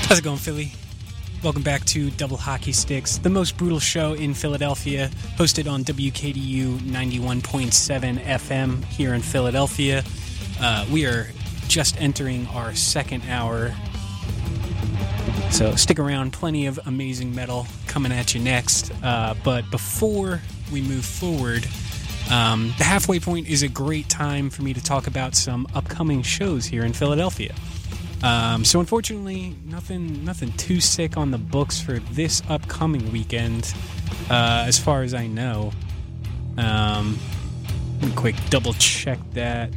How's it going, Philly? Welcome back to Double Hockey Sticks, the most brutal show in Philadelphia, hosted on WKDU 91.7 FM here in Philadelphia. We are just entering our second hour, so stick around. Plenty of amazing metal coming at you next. But before we move forward, the halfway point is a great time for me to talk about some upcoming shows here in Philadelphia. So unfortunately, nothing too sick on the books for this upcoming weekend, as far as I know. Let me quick double check that.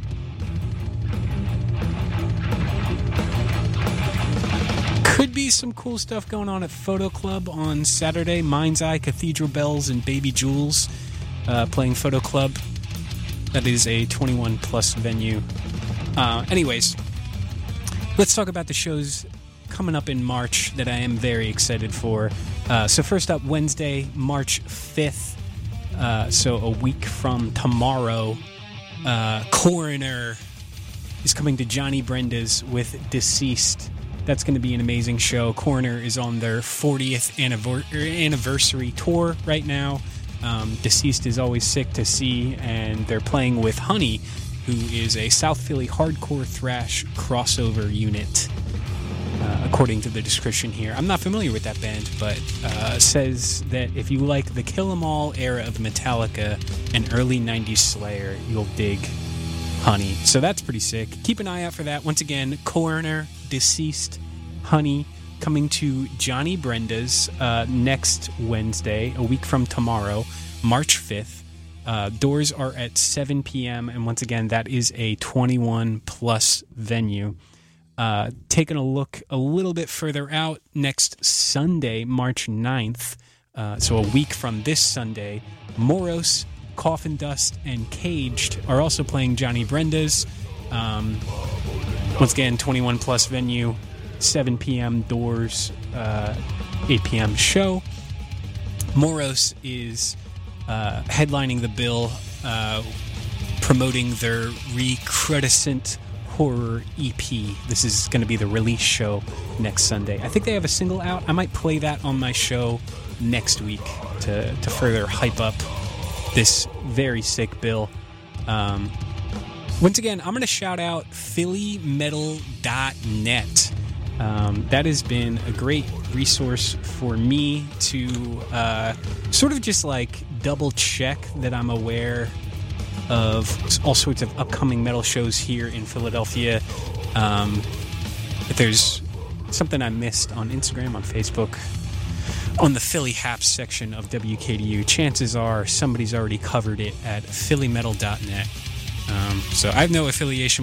Could be some cool stuff going on at Photo Club on Saturday. Mind's Eye, Cathedral Bells, and Baby Jules playing Photo Club. That is a 21 plus venue. Anyways, let's talk about the shows coming up in March that I am very excited for. So first up, Wednesday, March 5th, so a week from tomorrow, Coroner is coming to Johnny Brenda's with Deceased. That's going to be an amazing show. Coroner is on their 40th anniversary tour right now. Deceased is always sick to see, and they're playing with Honey, who is a South Philly hardcore thrash crossover unit, according to the description here. I'm not familiar with that band, but says that if you like the Kill 'Em All era of Metallica and early 90s Slayer, you'll dig Honey. So that's pretty sick. Keep an eye out for that. Once again, Coroner, Deceased, Honey, coming to Johnny Brenda's next Wednesday, a week from tomorrow, March 5th. Doors are at 7 p.m. and once again, that is a 21 plus venue. Taking a look a little bit further out, next Sunday, March 9th, so a week from this Sunday, Moros, Coffin Dust, and Caged are also playing Johnny Brenda's. Once again, 21 plus venue, 7 p.m. doors, 8 p.m. show. Moros is headlining the bill, promoting their Recrudescent Horror EP. This is going to be the release show next Sunday. I think they have a single out. I might play that on my show next week to further hype up this very sick bill. Once again, I'm going to shout out phillymetal.net. That has been a great resource for me to sort of just like double check that I'm aware of all sorts of upcoming metal shows here in Philadelphia. If there's something I missed on Instagram, on Facebook, on the Philly Haps section of WKDU, chances are somebody's already covered it at phillymetal.net. So I have no affiliation